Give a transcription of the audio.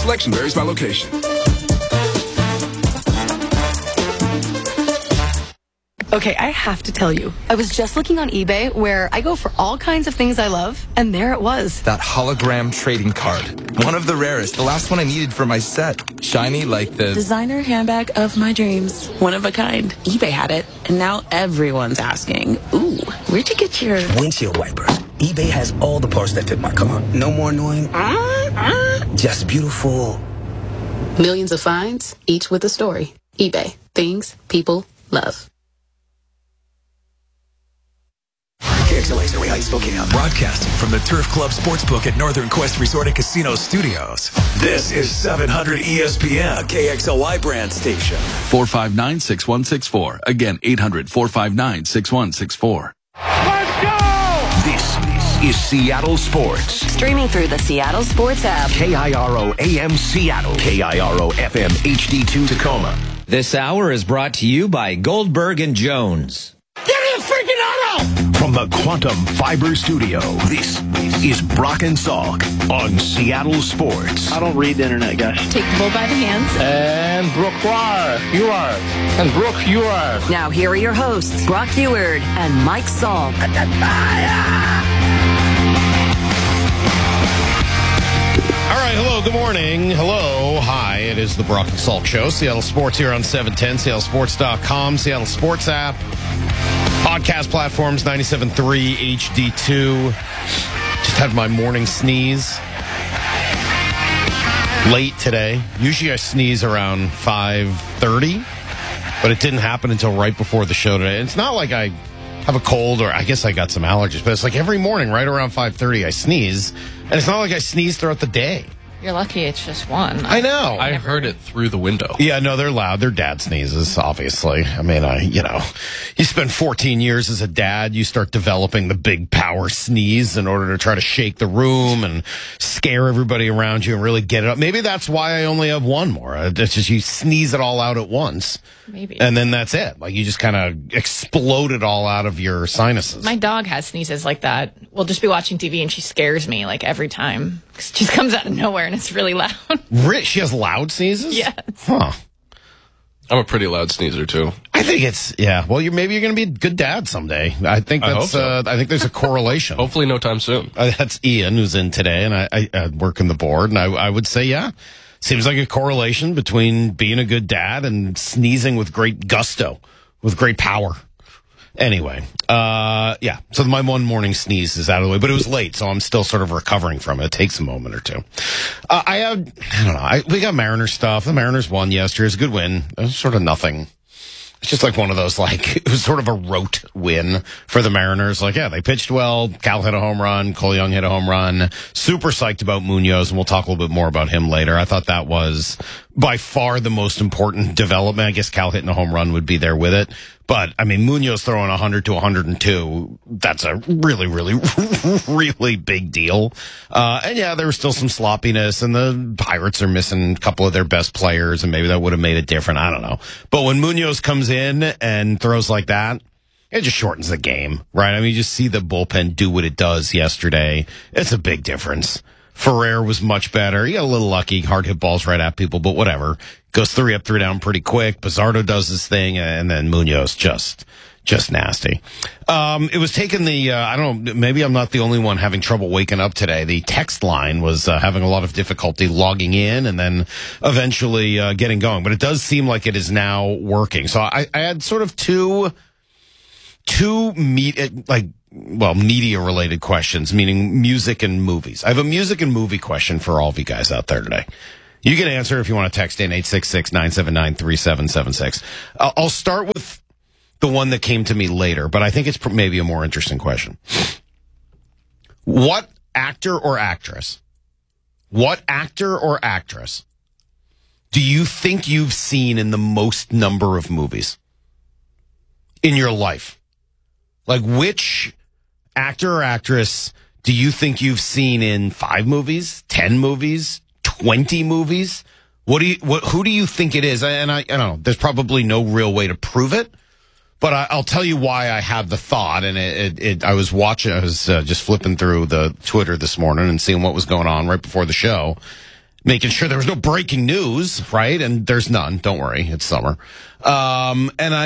Selection varies by location. Okay, I have to tell you, I was just looking on eBay where I go for all kinds of things I love, and there it was. That hologram trading card. One of the rarest. The last one I needed for my set. Shiny like the designer handbag of my dreams. One of a kind. eBay had it, and now everyone's asking, ooh, where'd you get your windshield wipers? eBay has all the parts that fit my car. No more annoying, just beautiful. Millions of finds, each with a story. eBay. Things people love. KXLA's Erie Heights, Spokane. Broadcasting from the Turf Club Sportsbook at Northern Quest Resort and Casino Studios. This is 700 ESPN, a KXLY brand station. 459-6164. Again, 800-459-6164. Let's go! This is Seattle Sports. Streaming through the Seattle Sports app. KIRO AM Seattle. KIRO FM HD2 Tacoma. This hour is brought to you by Goldberg and Jones. Give me a freaking auto! From the Quantum Fiber Studio, this is Brock and Salk on Seattle Sports. I don't read the internet, guys. Take the bull by the hands. And Brooke, you are. And Brooke, you are. Now here are your hosts, Brock Eward and Mike Salk. All right, hello, good morning. Hello, hi, it is the Brock and Salk Show. Seattle Sports here on 710, seattlesports.com, Seattle Sports app, podcast platforms, 97.3 HD2. Just had my morning sneeze late today. Usually I sneeze around 5:30, but it didn't happen until right before the show today. It's not like I have a cold, or I guess I got some allergies, but it's like every morning right around 5:30 I sneeze, and it's not like I sneeze throughout the day. You're lucky it's just one. I know. I heard it through the window. Yeah, no, they're loud. They're dad sneezes, obviously. I mean, you spend 14 years as a dad, you start developing the big power sneeze in order to try to shake the room and scare everybody around you and really get it up. Maybe that's why I only have one more. It's just you sneeze it all out at once. Maybe. And then that's it. Like you just kind of explode it all out of your sinuses. My dog has sneezes like that. We'll just be watching TV and she scares me like every time. She just comes out of nowhere and it's really loud. She has loud sneezes? Yes. Huh. I'm a pretty loud sneezer too. I think it's, yeah. Well, maybe you're going to be a good dad someday. I think that's, I hope so. I think there's a correlation. Hopefully no time soon. That's Ian who's in today, and I work in the board, and I would say, yeah. Seems like a correlation between being a good dad and sneezing with great gusto, with great power. Anyway, yeah. So my one morning sneeze is out of the way, but it was late, so I'm still sort of recovering from it. It takes a moment or two. I don't know. We got Mariners stuff. The Mariners won yesterday. It's a good win. It was sort of nothing. It's just like one of those, like, it was sort of a rote win for the Mariners. Like, yeah, they pitched well. Cal hit a home run. Cole Young hit a home run. Super psyched about Munoz, and we'll talk a little bit more about him later. I thought that was by far the most important development. I guess Cal hitting a home run would be there with it. But, I mean, Munoz throwing 100 to 102, that's a really, really, really big deal. And yeah, there was still some sloppiness, and the Pirates are missing a couple of their best players, and maybe that would have made it different. I don't know. But when Munoz comes in and throws like that, it just shortens the game, right? I mean, you just see the bullpen do what it does yesterday. It's a big difference. Ferrer was much better. He got a little lucky, hard hit balls right at people, but whatever. Goes 3 up, 3 down pretty quick. Pizzardo does his thing, and then Munoz just nasty. It was taking I don't know, maybe I'm not the only one having trouble waking up today. The text line was having a lot of difficulty logging in and then eventually getting going, but it does seem like it is now working. So I had sort of two media-related questions, meaning music and movies. I have a music and movie question for all of you guys out there today. You can answer if you want to text in 866-979-3776. I'll start with the one that came to me later, but I think it's maybe a more interesting question. What actor or actress do you think you've seen in the most number of movies in your life? Like, which actor or actress do you think you've seen in 5 movies, 10 movies, 20 movies? Who do you think it is? And I don't know. There's probably no real way to prove it, but I'll tell you why I had the thought. And I was just flipping through the Twitter this morning and seeing what was going on right before the show. making sure there was no breaking news, right? And there's none. Don't worry. It's summer. And